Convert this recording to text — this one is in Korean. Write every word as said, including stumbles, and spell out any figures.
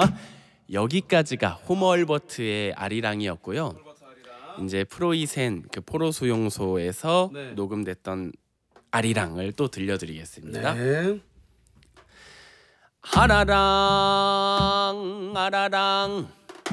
여기까지가 호머얼버트의 아리랑이었고요. 이제 프로이센 그 포로 수용소에서 네. 녹음됐던 아리랑을 또 들려드리겠습니다. 네. 아라랑 아라랑